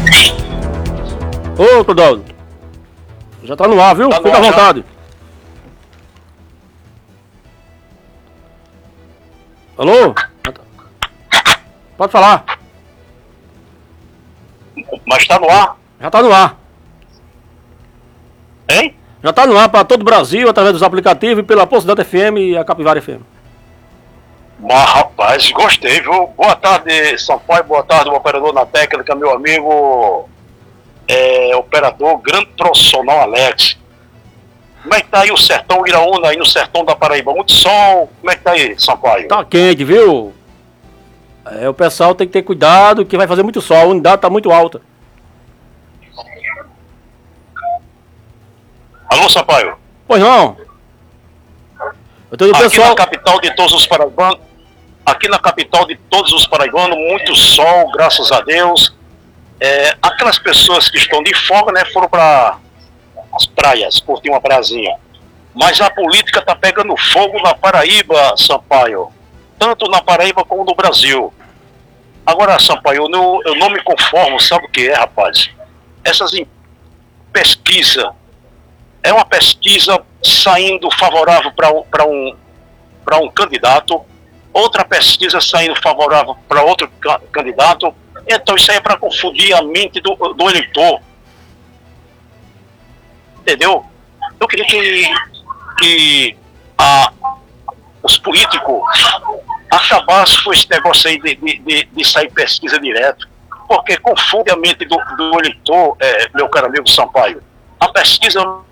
Ô, Clodoaldo. Já tá no ar, viu? Tá no Fica à ar já? vontade. Alô? Pode falar. Mas tá no ar, Já tá no ar. hein? Já tá no ar para todo o Brasil, através dos aplicativos e pela Poço FM e a Capivara FM. Mas, rapaz, gostei, viu? Boa tarde, Sampaio. Boa tarde, o operador na técnica, meu amigo operador, grande profissional Alex. Como é que tá aí o sertão Iraúna, aí no sertão da Paraíba? Muito sol, como é que tá aí, Sampaio? Tá quente, viu? O pessoal tem que ter cuidado, que vai fazer muito sol, a umidade tá muito alta. Alô, Sampaio? Pois não. Eu tô dizendo, Aqui pessoal. na capital de todos os paraibanos, muito sol, graças a Deus. Aquelas pessoas que estão de folga, né, foram para as praias, curtir uma praiazinha. Mas a política tá pegando fogo na Paraíba, Sampaio. Tanto na Paraíba como no Brasil. Agora, Sampaio, eu não me conformo, sabe o que é, rapaz? Pesquisa. É uma pesquisa saindo favorável para um candidato, outra pesquisa saindo favorável para outro candidato. Então isso aí é para confundir a mente do eleitor. Entendeu? Eu queria que os políticos acabassem com esse negócio aí de sair pesquisa direto, porque confunde a mente do eleitor, meu caro amigo Sampaio. A pesquisa